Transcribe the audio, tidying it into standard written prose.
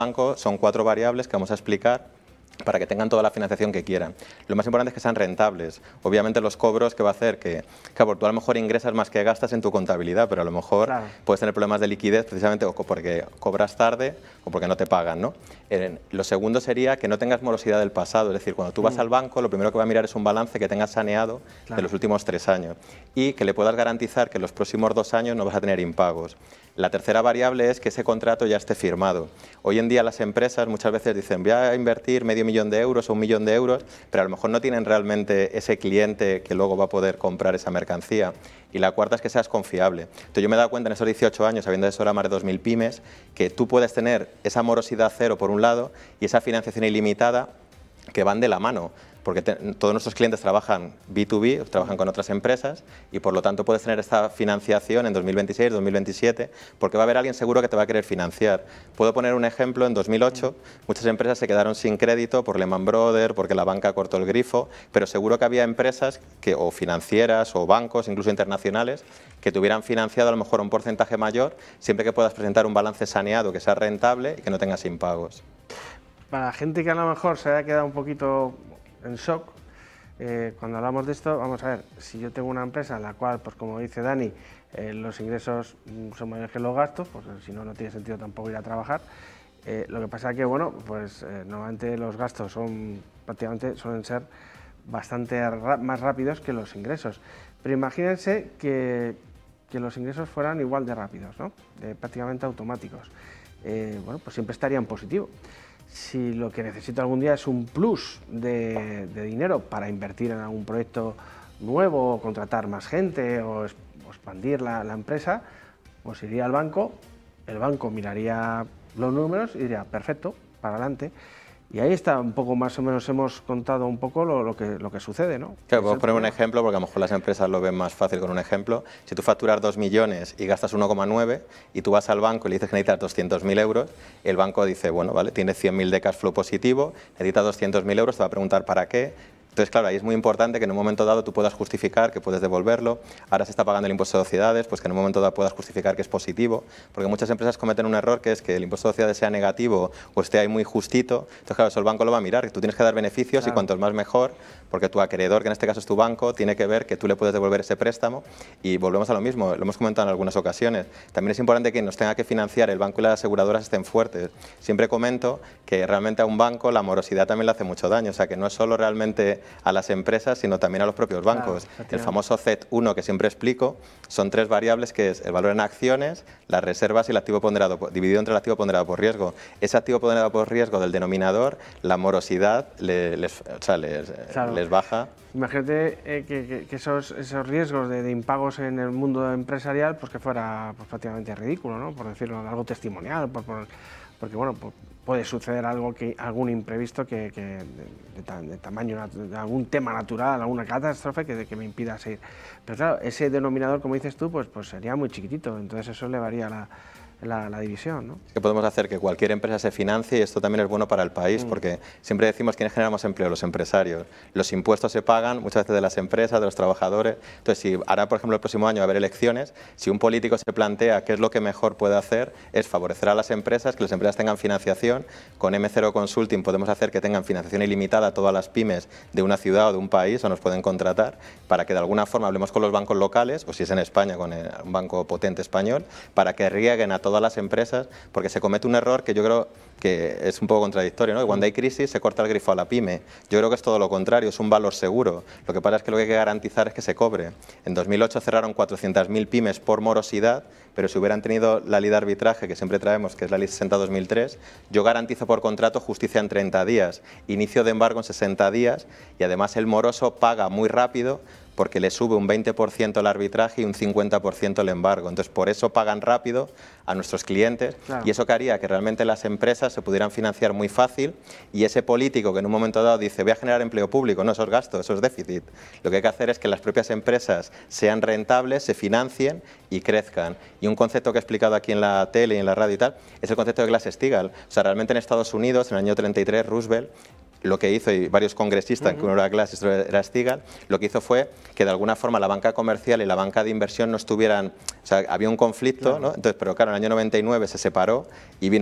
banco son 4 variables que vamos a explicar para que tengan toda la financiación que quieran. Lo más importante es que sean rentables. Obviamente los cobros que va a hacer que, claro, tú a lo mejor ingresas más que gastas en tu contabilidad, pero a lo mejor puedes tener problemas de liquidez precisamente o porque cobras tarde o porque no te pagan, ¿no? Lo segundo sería que no tengas morosidad del pasado, es decir, cuando tú vas al banco lo primero que va a mirar es un balance que tengas saneado de los últimos 3 años y que le puedas garantizar que en los próximos 2 años no vas a tener impagos. La tercera variable es que ese contrato ya esté firmado. Hoy en día las empresas muchas veces dicen voy a invertir medio millón de euros o 1 millón de euros, pero a lo mejor no tienen realmente ese cliente que luego va a poder comprar esa mercancía. Y la cuarta es que seas confiable. Entonces yo me he dado cuenta en esos 18 años, habiendo asesorado más de 2.000 pymes, que tú puedes tener esa morosidad cero por un lado y esa financiación ilimitada que van de la mano. Porque todos nuestros clientes trabajan B2B, trabajan con otras empresas y por lo tanto puedes tener esta financiación en 2026, 2027, porque va a haber alguien seguro que te va a querer financiar. Puedo poner un ejemplo, en 2008 muchas empresas se quedaron sin crédito por Lehman Brothers, porque la banca cortó el grifo, pero seguro que había empresas o financieras o bancos, incluso internacionales, que te hubieran financiado a lo mejor un porcentaje mayor, siempre que puedas presentar un balance saneado que sea rentable y que no tengas impagos. Para la gente que a lo mejor se haya quedado un poquito en shock, cuando hablamos de esto, vamos a ver, si yo tengo una empresa en la cual, pues como dice Dani, los ingresos son mayores que los gastos, pues si no, no tiene sentido tampoco ir a trabajar. Lo que pasa es que, bueno, pues normalmente los gastos prácticamente suelen ser bastante más rápidos que los ingresos. Pero imagínense que los ingresos fueran igual de rápidos, ¿no? Prácticamente automáticos. Bueno, pues siempre estaría en positivo. Si lo que necesito algún día es un plus de dinero para invertir en algún proyecto nuevo, o contratar más gente o expandir la empresa, pues iría al banco, el banco miraría los números y diría, perfecto, para adelante. Y ahí está un poco, más o menos hemos contado un poco lo que sucede, ¿no? Claro, podemos poner un ejemplo porque a lo mejor las empresas lo ven más fácil con un ejemplo. Si tú facturas 2 millones y gastas 1,9 y tú vas al banco y le dices que necesitas 200.000 euros, el banco dice, bueno, vale, tienes 100.000 de cash flow positivo, necesitas 200.000 euros, te va a preguntar para qué. Entonces, claro, ahí es muy importante que en un momento dado tú puedas justificar que puedes devolverlo. Ahora se está pagando el impuesto de sociedades, pues que en un momento dado puedas justificar que es positivo, porque muchas empresas cometen un error que es que el impuesto de sociedades sea negativo o esté ahí muy justito. Entonces, claro, eso el banco lo va a mirar, que tú tienes que dar beneficios y cuantos más mejor, porque tu acreedor, que en este caso es tu banco, tiene que ver que tú le puedes devolver ese préstamo y volvemos a lo mismo, lo hemos comentado en algunas ocasiones. También es importante que nos tenga que financiar el banco y las aseguradoras estén fuertes. Siempre comento que realmente a un banco la morosidad también le hace mucho daño, o sea que no es solo realmente a las empresas, sino también a los propios bancos. El famoso CET1 que siempre explico, son 3 variables que es el valor en acciones, las reservas y el activo ponderado, dividido entre el activo ponderado por riesgo. Ese activo ponderado por riesgo del denominador, la morosidad les baja. Imagínate que esos riesgos de impagos en el mundo empresarial, pues que fuera pues, prácticamente ridículo, ¿no? Por decirlo, algo testimonial, porque bueno, pues puede suceder algún imprevisto de tamaño, de algún tema natural, alguna catástrofe que me impida seguir. Pero claro, ese denominador, como dices tú, pues sería muy chiquitito, entonces eso elevaría la división, ¿no? Que podemos hacer que cualquier empresa se financie y esto también es bueno para el país porque siempre decimos quiénes generamos empleo, los empresarios. Los impuestos se pagan muchas veces de las empresas, de los trabajadores. Entonces, si ahora, por ejemplo, el próximo año va a haber elecciones, si un político se plantea qué es lo que mejor puede hacer, es favorecer a las empresas, que las empresas tengan financiación. Con M0 Consulting podemos hacer que tengan financiación ilimitada a todas las pymes de una ciudad o de un país o nos pueden contratar para que de alguna forma hablemos con los bancos locales o si es en España con un banco potente español para que rieguen a todas las empresas, porque se comete un error que yo creo que es un poco contradictorio, ¿no? Cuando hay crisis se corta el grifo a la pyme. Yo creo que es todo lo contrario, es un valor seguro. Lo que pasa es que lo que hay que garantizar es que se cobre. En 2008 cerraron 400.000 pymes por morosidad, pero si hubieran tenido la ley de arbitraje que siempre traemos, que es la ley 60/2003, yo garantizo por contrato justicia en 30 días, inicio de embargo en 60 días y además el moroso paga muy rápido porque le sube un 20% el arbitraje y un 50% el embargo. Entonces, por eso pagan rápido a nuestros clientes y eso que haría que realmente las empresas se pudieran financiar muy fácil y ese político que en un momento dado dice voy a generar empleo público, no, esos gastos, esos déficit. Lo que hay que hacer es que las propias empresas sean rentables, se financien y crezcan. Y un concepto que he explicado aquí en la tele y en la radio y tal, es el concepto de Glass-Steagall. O sea, realmente en Estados Unidos, en el año 33, Roosevelt lo que hizo, y varios congresistas, que uno era Glass y otro era Steagall, lo que hizo fue que de alguna forma la banca comercial y la banca de inversión no estuvieran, o sea, había un conflicto, ¿no? Entonces, pero claro, en el año 99 se separó y vino